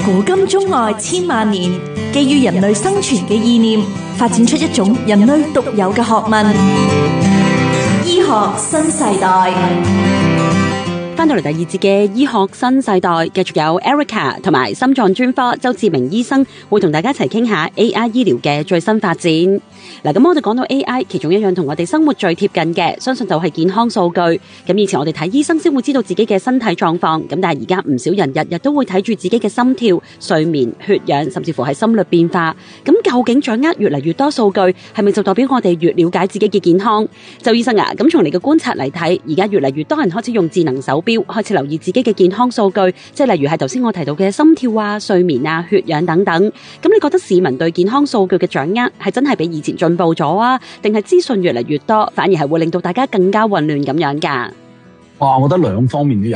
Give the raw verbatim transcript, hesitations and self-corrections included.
古今中外千萬年，基於人類生存嘅意念，發展出一種人類獨有嘅學問——醫學新世代。 翻到嚟第二節嘅醫學新世代，繼續有 Erica 同埋心臟專科周志明醫生會同大家一齊傾下 A I 醫療嘅最新發展。嗱，咁我哋講到 A I， 其中一樣同我哋生活最貼近嘅，相信就係健康數據。咁以前我哋睇醫生先會知道自己嘅身體狀況，咁但係而家唔少人日日都會睇住自己嘅心跳、睡眠、血氧，甚至乎係心率變化。咁究竟掌握越嚟越多數據，係咪就代表我哋越了解自己嘅健康？周醫生啊，咁從你嘅觀察嚟睇，而家越嚟越多人開始用智能手錶，開始留意自己嘅健康數據，即係例如係頭先我提到嘅心跳啊、睡眠啊、血氧等等。咁你覺得市民對健康數據嘅掌握係真係比以前進步咗啊？定係資訊越嚟越多，反而係會令到大家更加混亂咁樣㗎？ 哇，我覺得兩方面都有。